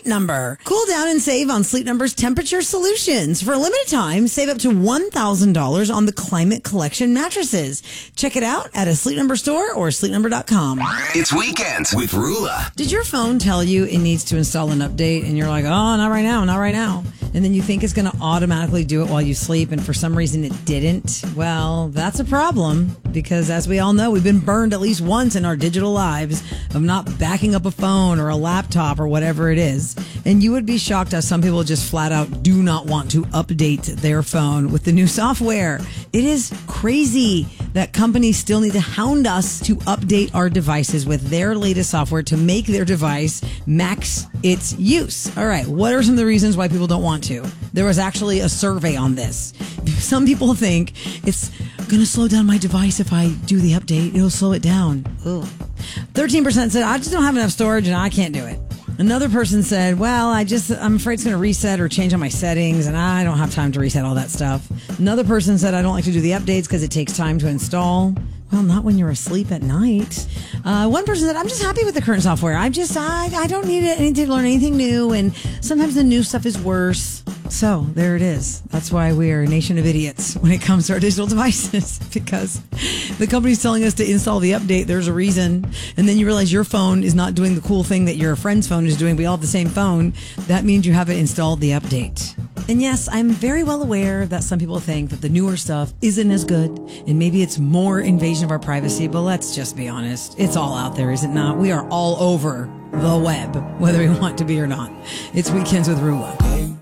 Sleep Number. Cool down and save on Sleep Number's temperature solutions. For a limited time, save up to $1,000 on the Climate Collection mattresses. Check it out at a Sleep Number store or sleepnumber.com. It's Weekends with Rula. Did your phone tell you it needs to install an update and you're like, oh, not right now, not right now. And then you think it's going to automatically do it while you sleep and for some reason it didn't? Well, that's a problem because as we all know, we've been burned at least once in our digital lives of not backing up a phone or a laptop or whatever it is. And you would be shocked as some people just flat out do not want to update their phone with the new software. It is crazy that companies still need to hound us to update our devices with their latest software to make their device max its use. All right, what are some of the reasons why people don't want to? There was actually a survey on this. Some people think it's going to slow down my device if I do the update. It'll slow it down. Ugh. 13% said, I just don't have enough storage and I can't do it. Another person said, well, I'm afraid it's going to reset or change on my settings and I don't have time to reset all that stuff. Another person said, I don't like to do the updates because it takes time to install. Well, not when you're asleep at night. One person said, I'm just happy with the current software. I don't need it. I need to learn anything new. And sometimes the new stuff is worse. So there it is. That's why we are a nation of idiots when it comes to our digital devices, because the company's telling us to install the update. There's a reason. And then you realize your phone is not doing the cool thing that your friend's phone is doing. We all have the same phone. That means you haven't installed the update. And yes, I'm very well aware that some people think that the newer stuff isn't as good and maybe it's more invasion of our privacy, but let's just be honest. It's all out there, is it not? We are all over the web, whether we want to be or not. It's Weekends with Rula.